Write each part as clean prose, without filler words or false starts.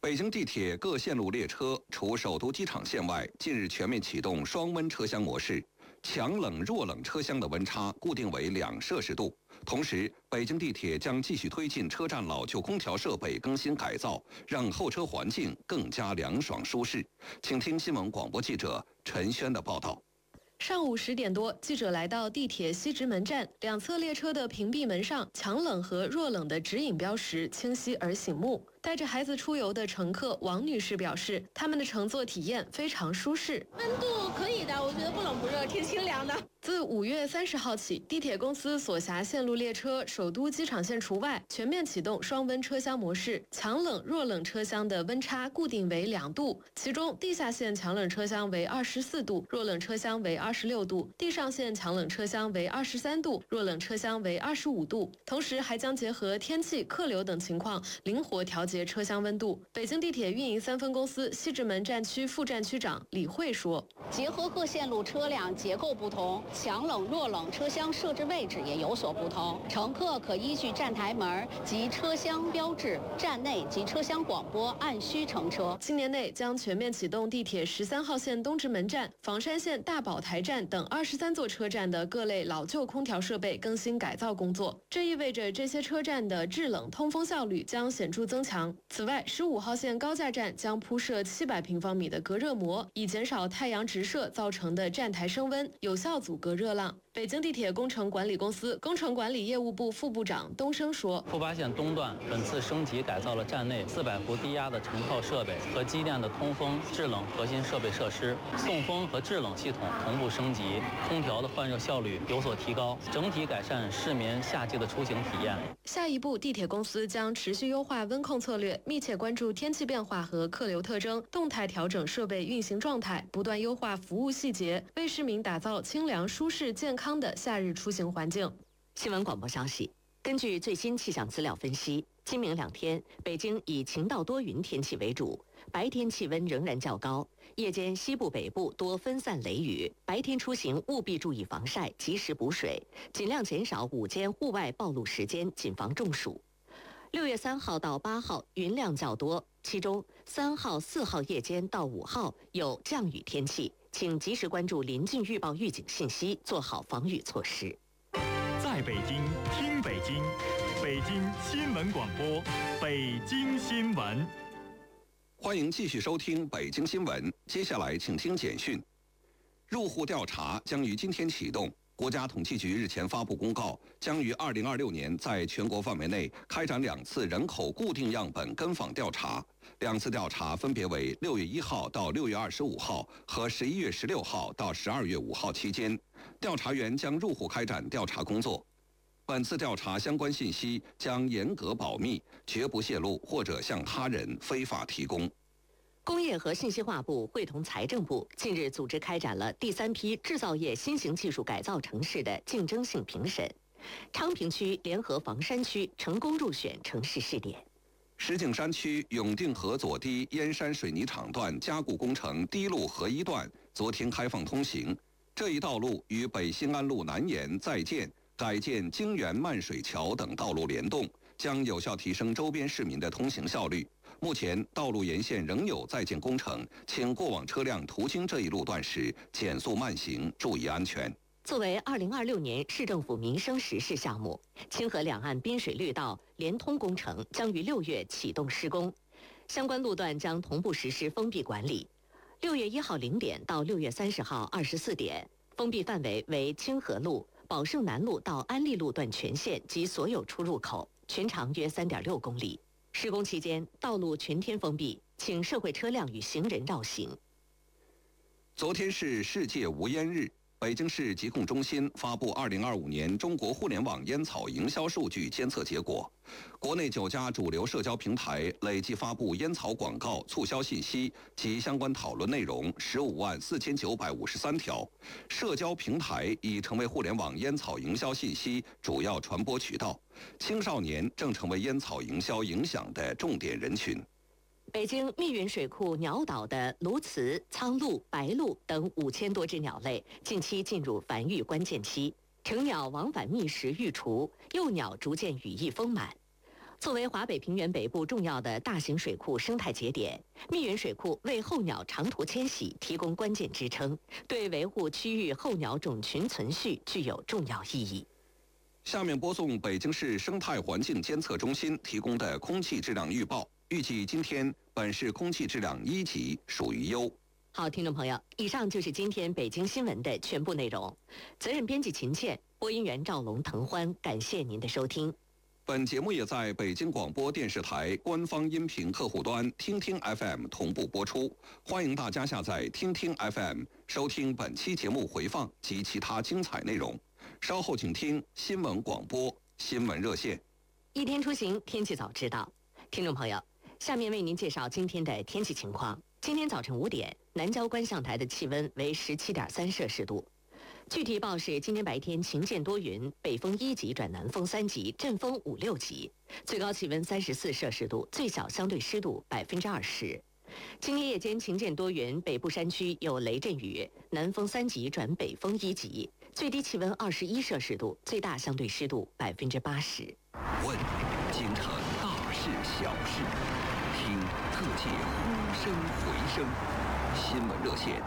北京地铁各线路列车除首都机场线外，近日全面启动双温车厢模式，强冷弱冷车厢的温差固定为2°C。同时，北京地铁将继续推进车站老旧空调设备更新改造，让候车环境更加凉爽舒适。请听新闻广播记者陈轩的报道。 上午10点多，记者来到地铁西直门站，两侧列车的屏蔽门上强冷和弱冷的指引标识清晰而醒目。带着孩子出游的乘客王女士表示，他们的乘坐体验非常舒适， 温度可以的，我觉得不冷不热，挺清凉的。 自5月30号起，地铁公司所辖线路列车首都机场线除外，全面启动双温车厢模式，强冷弱冷车厢的温差固定为2度，其中地下线强冷车厢为24度，弱冷车厢为26度，地上线强冷车厢为23度，弱冷车厢为25度。同时还将结合天气、客流等情况，灵活调节车厢温度。北京地铁运营3分公司西直门站区副站区长李慧说：“ 结合各线路车辆结构不同，强冷弱冷车厢设置位置也有所不同，乘客可依据站台门及车厢标志、站内及车厢广播按需乘车。 今年内将全面启动地铁13号线东直门站、房山线大宝台站等23座车站的各类老旧空调设备更新改造工作。这意味着这些车站的制冷通风效率将显著增强。此外，15号线高架站将铺设700平方米的隔热膜，以减少太阳直射造成的站台升温，有效阻隔热浪。北京地铁工程管理公司工程管理业务部副部长东升说：“ 富八线东段本次升级改造了站内400伏低压的成套设备和机电的通风、制冷核心设备设施，送风和制冷系统同步升级，空调的换热效率有所提高，整体改善市民夏季的出行体验。” 下一步，地铁公司将持续优化温控策略，密切关注天气变化和客流特征，动态调整设备运行状态，不断优化服务细节，为市民打造清凉、舒适、健康的夏日出行环境。 新闻广播消息，根据最新气象资料分析，今明2天，北京以晴到多云天气为主，白天气温仍然较高，夜间西部、北部多分散雷雨。白天出行务必注意防晒，及时补水，尽量减少午间户外暴露时间，谨防中暑。6月3号到8号云量较多，其中3号、4号夜间到5号有降雨天气，请及时关注临近预报预警信息，做好防雨措施。 在北京听北京，北京新闻广播，北京新闻。 欢迎继续收听北京新闻，接下来请听简讯。入户调查将于今天启动。国家统计局日前发布公告，将于2026年在全国范围内开展2次人口固定样本跟访调查，2次调查分别为6月1号到6月25号和11月16号到12月5号期间，调查员将入户开展调查工作。本次调查相关信息将严格保密，绝不泄露或者向他人非法提供。 工业和信息化部会同财政部近日组织开展了第3批制造业新型技术改造城市的竞争性评审，昌平区联合房山区成功入选城市试点。 石景山区永定河左堤燕山水泥厂段加固工程堤路合一段昨天开放通行，这一道路与北新安路南延在建、改建京园漫水桥等道路联动，将有效提升周边市民的通行效率。目前道路沿线仍有在建工程，请过往车辆途经这一路段时减速慢行，注意安全。 作为2026年市政府民生实事项目，清河两岸滨水绿道联通工程将于6月启动施工，相关路段将同步实施封闭管理。6月1号0点到6月30号24点，封闭范围为清河路、宝盛南路到安利路段全线及所有出入口，全长约3.6公里。施工期间，道路全天封闭，请社会车辆与行人绕行。 昨天是世界无烟日，北京市疾控中心发布2025年中国互联网烟草营销数据监测结果，国内9家主流社交平台累计发布烟草广告促销信息及相关讨论内容154953条，社交平台已成为互联网烟草营销信息主要传播渠道，青少年正成为烟草营销影响的重点人群。 北京密云水库鸟岛的鸬鹚、苍鹭、白鹭等5000多只鸟类近期进入繁育关键期，成鸟往返觅食育雏，幼鸟逐渐羽翼丰满。 作为华北平原北部重要的大型水库生态节点，密云水库为候鸟长途迁徙提供关键支撑，对维护区域候鸟种群存续具有重要意义。 下面播送北京市生态环境监测中心提供的空气质量预报，预计今天本市空气质量1级，属于优。 好，听众朋友，以上就是今天北京新闻的全部内容。责任编辑秦倩，播音员赵龙、滕欢，感谢您的收听。 本节目也在北京广播电视台官方音频客户端听听 FM 同步播出，欢迎大家下载听听 FM 收听本期节目回放及其他精彩内容。稍后请听新闻广播、新闻热线。 一天出行，天气早知道。听众朋友，下面为您介绍今天的天气情况。今天早晨5点，南郊观象台的气温为17.3摄氏度。具体报是今天白天晴间多云，北风1级转南风3级，阵风5、6级，最高气温34摄氏度，最小相对湿度20%。今天夜间晴间多云，北部山区有雷阵雨，南风3级转北风1级，最低气温21摄氏度，最大相对湿度80%。 问京城大事小事，听各界呼声回声。新闻热线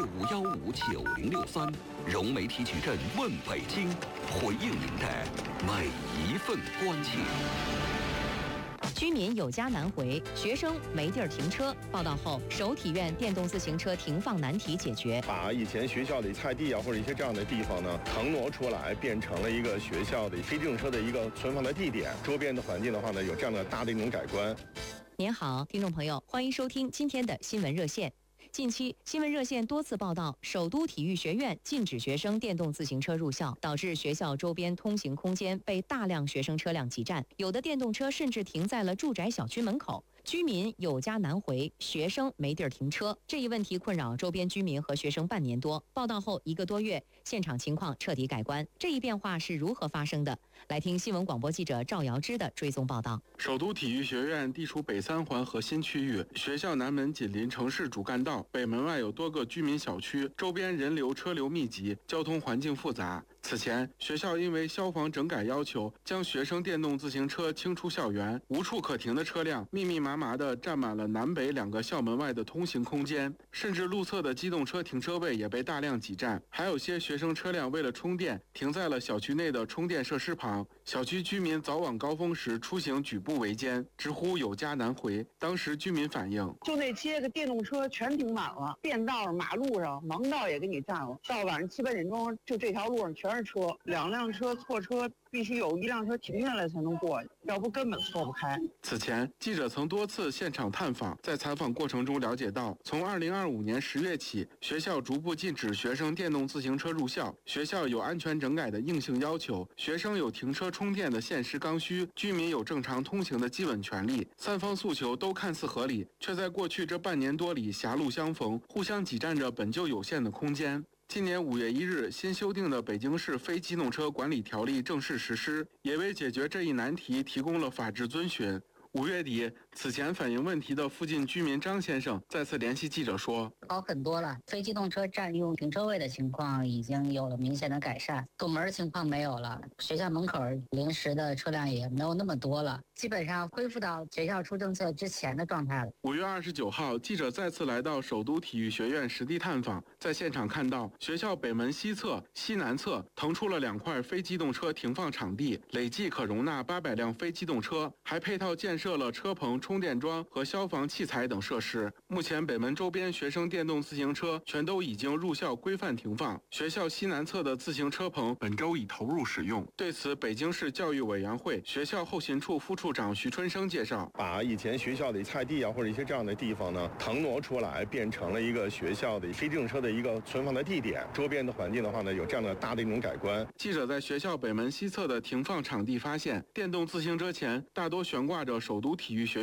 65159063，融媒体矩阵问北京，回应您的每一份关切。 居民有家难回，学生没地儿停车。报道后，首体院电动自行车停放难题解决， 把以前学校的菜地或者一些这样的地方呢腾挪出来，变成了一个学校的非机动车的一个存放的地点。周边的环境的话呢，有这样的大的一种改观。 您好，听众朋友，欢迎收听今天的新闻热线。近期，新闻热线多次报道，首都体育学院禁止学生电动自行车入校，导致学校周边通行空间被大量学生车辆挤占，有的电动车甚至停在了住宅小区门口。居民有家难回，学生没地儿停车，这一问题困扰周边居民和学生半年多。报道后1个多月，现场情况彻底改观。这一变化是如何发生的？来听新闻广播记者赵瑶芝的追踪报道。 首都体育学院地处北3环核心区域，学校南门紧邻城市主干道，北门外有多个居民小区，周边人流车流密集，交通环境复杂。此前，学校因为消防整改要求，将学生电动自行车清出校园，无处可停的车辆密密麻麻地占满了南北2个校门外的通行空间，甚至路侧的机动车停车位也被大量挤占，还有些学生车辆为了充电，停在了小区内的充电设施旁。小区居民早晚高峰时出行举步维艰，直呼有家难回。当时居民反映， 就那些个电动车全停满了，便道马路上盲道也给你占了，到晚上7、8点钟，就这条路上全是车，2辆车错车必须有1辆车停下来才能过去，要不根本错不开。 此前，记者曾多次现场探访，在采访过程中了解到，从2025年10月起，学校逐步禁止学生电动自行车入校，学校有安全整改的硬性要求，学生有停车充电的现实刚需，居民有正常通行的基本权利。3方诉求都看似合理，却在过去这半年多里狭路相逢，互相挤占着本就有限的空间。今年5月1日，新修订的《北京市非机动车管理条例》正式实施，也为解决这一难题提供了法治遵循。5月底，此前反映问题的附近居民张先生再次联系记者说， 好很多了，非机动车占用停车位的情况已经有了明显的改善，堵门的情况没有了，学校门口临时的车辆也没有那么多了，基本上恢复到学校出政策之前的状态了。 5月29号，记者再次来到首都体育学院实地探访，在现场看到学校北门西侧、西南侧腾出了2块非机动车停放场地，累计可容纳800辆非机动车，还配套建设了车棚、充电桩和消防器材等设施。目前北门周边学生电动自行车全都已经入校规范停放，学校西南侧的自行车棚本周已投入使用。对此，北京市教育委员会学校后勤处副处长徐春生介绍， 把以前学校的菜地或者一些这样的地方呢腾挪出来，变成了一个学校的非机动车的一个存放的地点。周边的环境的话呢，有这样的大的一种改观。 记者在学校北门西侧的停放场地发现，电动自行车前大多悬挂着首都体育学院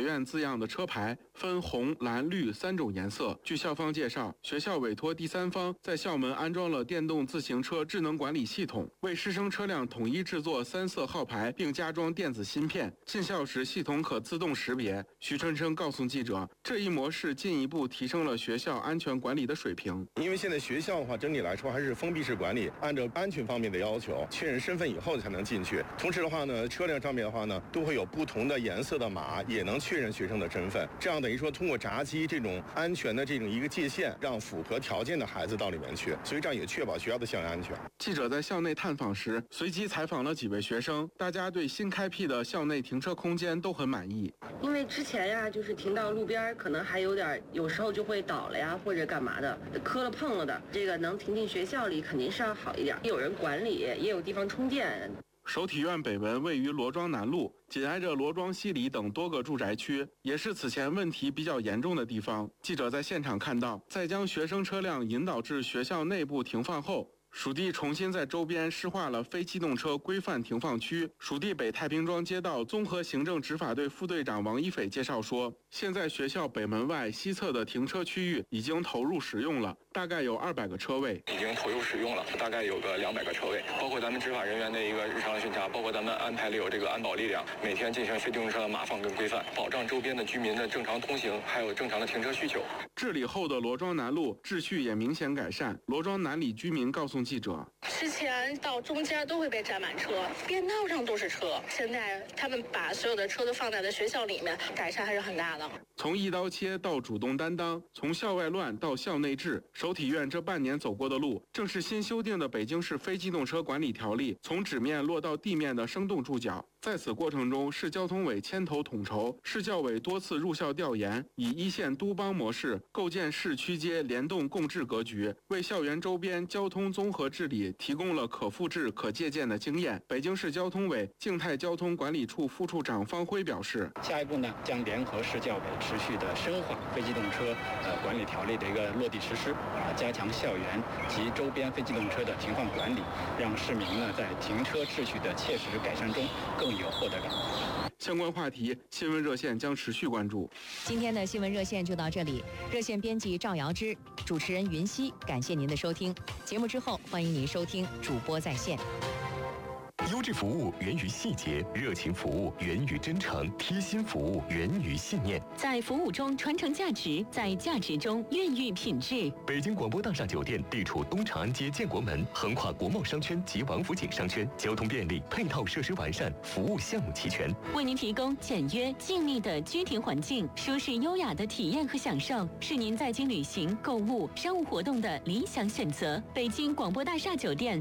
院字样的车牌分红、蓝、绿3种颜色。据校方介绍，学校委托第三方在校门安装了电动自行车智能管理系统，为师生车辆统一制作3色号牌，并加装电子芯片。进校时系统可自动识别。徐春生告诉记者，这一模式进一步提升了学校安全管理的水平。 因为现在学校的话，整体来说还是封闭式管理，按照安全方面的要求，确认身份以后才能进去。同时的话呢，车辆上面的话呢，都会有不同的颜色的码，也能确认学生的身份。这样等于说，通过闸机这种安全的这种一个界限，让符合条件的孩子到里面去，所以这样也确保学校的校园安全。 记者在校内探访时，随机采访了几位学生，大家对新开辟的校内停车空间都很满意。 因为之前呀，就是停到路边，可能还有时候就会倒了呀，或者干嘛的，磕了碰了的。这个能停进学校里，肯定是要好一点，有人管理，也有地方充电。 首体院北门位于罗庄南路，紧挨着罗庄西里等多个住宅区，也是此前问题比较严重的地方。记者在现场看到，在将学生车辆引导至学校内部停放后，属地重新在周边施划了非机动车规范停放区。属地北太平庄街道综合行政执法队副队长王一斐介绍说，现在学校北门外西侧的停车区域已经投入使用了，大概有200个车位， 已经投入使用了，大概有个200个车位，包括咱们执法人员的一个日常巡查，包括咱们安排了有这个安保力量，每天进行非机动车的码放跟规范，保障周边的居民的正常通行，还有正常的停车需求。 治理后的罗庄南路秩序也明显改善。罗庄南里居民告诉记者， 之前到中间都会被占满车，便道上都是车，现在他们把所有的车都放在了学校里面，改善还是很大的。 从一刀切到主动担当，从校外乱到校内治，首体院这半年走过的路，正是新修订的北京市非机动车管理条例从纸面落到地面的生动注脚。在此过程中，市交通委牵头统筹，市教委多次入校调研，以一线督帮模式构建市区街联动共治格局，为校园周边交通综合治理提供了可复制、可借鉴的经验。北京市交通委静态交通管理处副处长方辉表示， 下一步呢，将联合市教委持续的深化非机动车管理条例的一个落地实施，加强校园及周边非机动车的停放管理，让市民呢在停车秩序的切实改善中更有获得感。 相关话题，新闻热线将持续关注。 今天的新闻热线就到这里，热线编辑赵瑶芝，主持人云溪，感谢您的收听。节目之后，欢迎您收听主播在线。 优质服务源于细节，热情服务源于真诚，贴心服务源于信念。 在服务中传承价值，在价值中孕育品质。 北京广播大厦酒店地处东长安街建国门，横跨国贸商圈及王府井商圈，交通便利，配套设施完善，服务项目齐全， 为您提供简约静谧的居庭环境，舒适优雅的体验和享受，是您在京旅行、购物、商务活动的理想选择。北京广播大厦酒店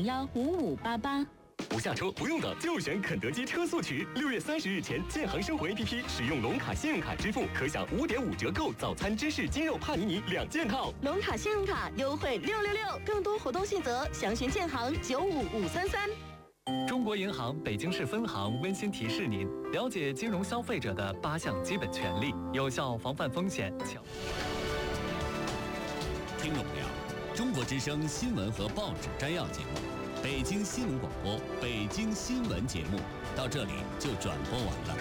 85015588。 不下车不用等，就选肯德基车速取。6月30日前，建行生活 APP 使用龙卡信用卡支付，可享5.5折购早餐芝士鸡肉帕尼尼2件套。 龙卡信用卡优惠666，更多活动细则详询建行95533。 中国银行北京市分行温馨提示您：了解金融消费者的8项基本权利，有效防范风险。 听众朋友，中国之声新闻和报纸摘要节目。北京新闻广播北京新闻节目到这里就转播完了。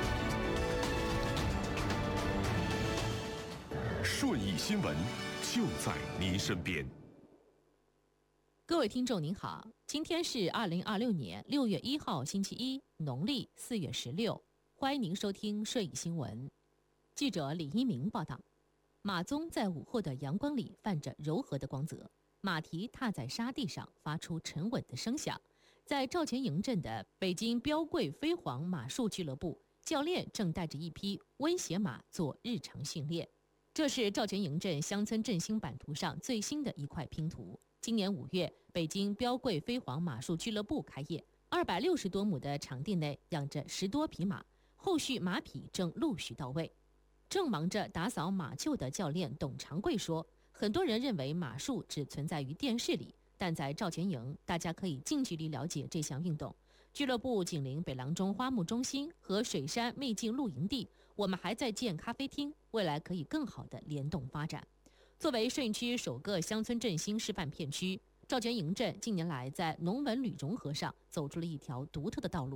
顺义新闻就在您身边。 各位听众您好，今天是2026年6月1号星期一，农历4月16，欢迎您收听顺义新闻。记者李一鸣报道，马鬃在午后的阳光里泛着柔和的光泽。马蹄踏在沙地上，发出沉稳的声响。在赵钱营镇的北京标贵飞黄马术俱乐部，教练正带着一匹温血马做日常训练。这是赵钱营镇乡村振兴版图上最新的一块拼图。今年5月，北京标贵飞黄马术俱乐部开业，260多亩的场地内养着10多匹马，后续马匹正陆续到位。正忙着打扫马厩的教练董长贵说，很多人认为马术只存在于电视里，但在赵钱营，大家可以近距离了解这项运动。俱乐部紧邻北郎中花木中心和水山秘境露营地，我们还在建咖啡厅，未来可以更好的联动发展。作为顺义区首个乡村振兴示范片区，赵钱营镇近年来在农文旅融合上走出了一条独特的道路。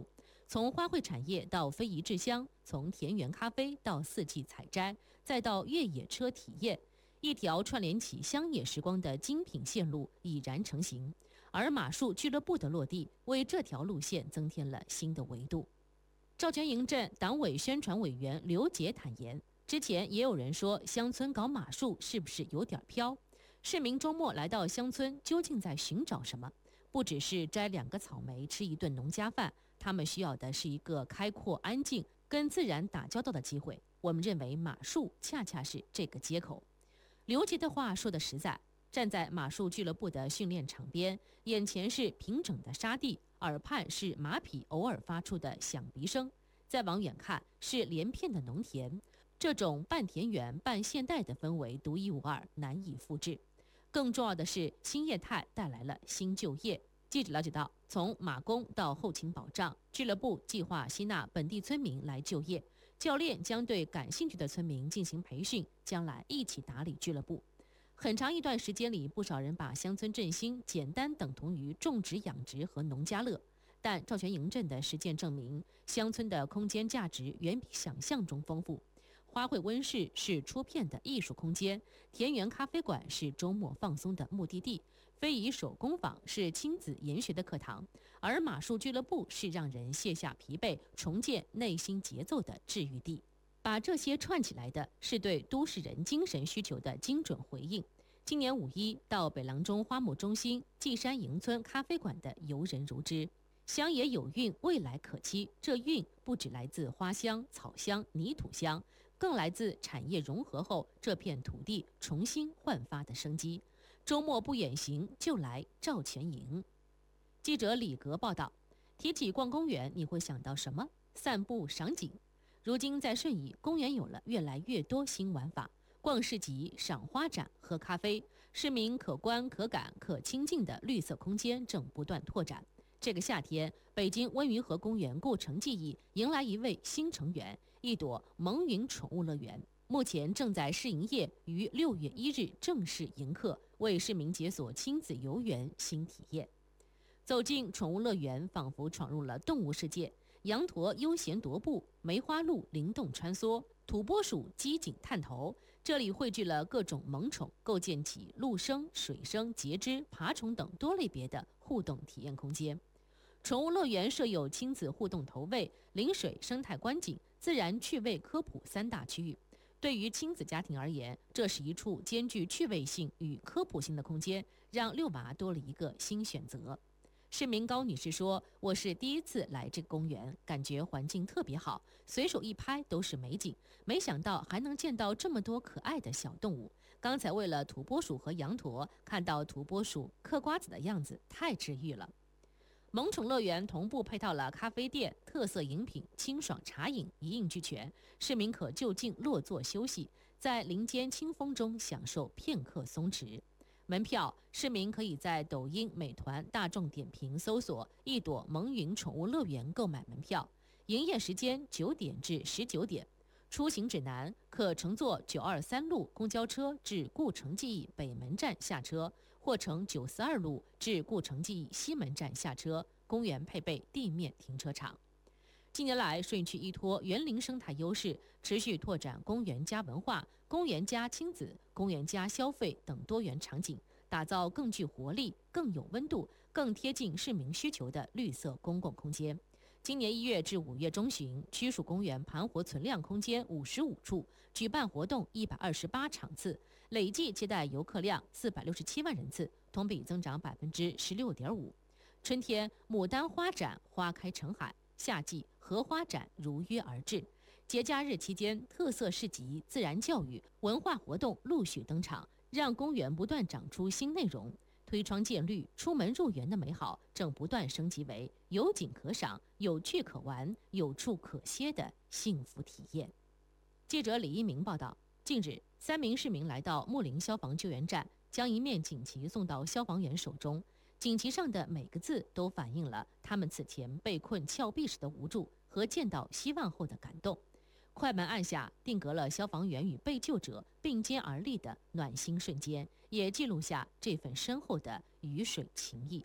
从花卉产业到非遗制香，从田园咖啡到四季采摘，再到越野车体验，一条串联起乡野时光的精品线路已然成型。而马术俱乐部的落地，为这条路线增添了新的维度。赵全营镇党委宣传委员刘杰坦言，之前也有人说乡村搞马术是不是有点飘？市民周末来到乡村，究竟在寻找什么？不只是摘2个草莓吃一顿农家饭，他们需要的是一个开阔、安静、跟自然打交道的机会。我们认为马术恰恰是这个接口。刘杰的话说得实在，站在马术俱乐部的训练场边，眼前是平整的沙地，耳畔是马匹偶尔发出的响鼻声，再往远看是连片的农田。这种半田园半现代的氛围独一无二，难以复制。更重要的是，新业态带来了新就业。记者了解到，从马工到后勤保障，俱乐部计划吸纳本地村民来就业，教练将对感兴趣的村民进行培训，将来一起打理俱乐部。很长一段时间里，不少人把乡村振兴简单等同于种植养殖和农家乐，但赵全营镇的实践证明，乡村的空间价值远比想象中丰富。花卉温室是出片的艺术空间，田园咖啡馆是周末放松的目的地，非遗手工坊是亲子研学的课堂，而马术俱乐部是让人卸下疲惫、重建内心节奏的治愈地。把这些串起来的是对都市人精神需求的精准回应。今年5一到北郎中花木中心稷山营村咖啡馆的游人如织。乡野有韵，未来可期。这韵不只来自花香、草香、泥土香，更来自产业融合后这片土地重新焕发的生机。周末不远行，就来赵全营。记者李格报道。提起逛公园，你会想到什么？散步赏景。如今在顺义，公园有了越来越多新玩法，逛市集、赏花展、喝咖啡，市民可观、可感、可亲近的绿色空间正不断拓展。这个夏天，北京温榆河公园故城记忆迎来一位新成员，一朵蒙云宠物乐园。目前正在试营业，于6月1日正式迎客，为市民解锁亲子游园新体验。走进宠物乐园，仿佛闯入了动物世界。羊驼悠闲踱步，梅花鹿灵动穿梭，土拨鼠机警探头。这里汇聚了各种萌宠，构建起陆生、水生、节肢、爬虫等多类别的互动体验空间。宠物乐园设有亲子互动投喂、临水生态观景、自然趣味科普3大区域。对于亲子家庭而言，这是一处兼具趣味性与科普性的空间，让遛娃多了一个新选择。市民高女士说：“我是第一次来这个公园，感觉环境特别好，随手一拍都是美景。没想到还能见到这么多可爱的小动物。刚才为了土拨鼠和羊驼，看到土拨鼠嗑瓜子的样子，太治愈了。”萌宠乐园同步配套了咖啡店、特色饮品、清爽茶饮，一应俱全。市民可就近落座休息，在林间清风中享受片刻松弛。门票，市民可以在抖音、美团、大众点评搜索“一朵蒙云宠物乐园”购买门票。营业时间9点至19点。出行指南：可乘坐923路公交车至故城记忆北门站下车，或乘942路至故城记忆西门站下车。公园配备地面停车场。近年来，顺义区依托园林生态优势，持续拓展公园加文化、公园加亲子、公园加消费等多元场景，打造更具活力、更有温度、更贴近市民需求的绿色公共空间。今年1月至5月中旬，区属公园盘活存量空间55处，举办活动128场次，累计接待游客量467万人次，同比增长16.5%。春天，牡丹花展花开成海。夏季荷花展如约而至，节假日期间，特色市集、自然教育、文化活动陆续登场，让公园不断长出新内容。推窗见绿、出门入园的美好，正不断升级为有景可赏、有趣可玩、有处可歇的幸福体验。记者李一鸣报道，近日3名市民来到木林消防救援站，将一面锦旗送到消防员手中。锦旗上的每个字都反映了他们此前被困峭壁时的无助和见到希望后的感动。快门按下，定格了消防员与被救者并肩而立的暖心瞬间，也记录下这份深厚的雨水情谊。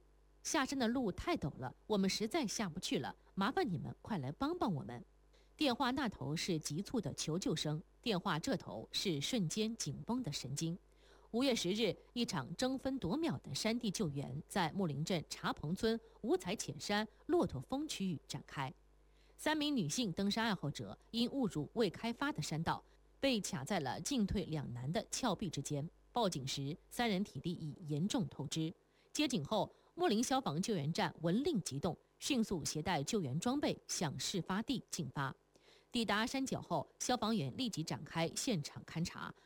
下山的路太陡了，我们实在下不去了，麻烦你们快来帮帮我们。电话那头是急促的求救声，电话这头是瞬间紧绷的神经。5月10日，一场争分夺秒的山地救援在木林镇茶棚村五彩浅山骆驼峰区域展开。3名女性登山爱好者因误入未开发的山道，被卡在了进退两难的峭壁之间。报警时，3人体力已严重透支。接警后，木林消防救援站闻令急动，迅速携带救援装备向事发地进发。抵达山脚后，消防员立即展开现场勘查，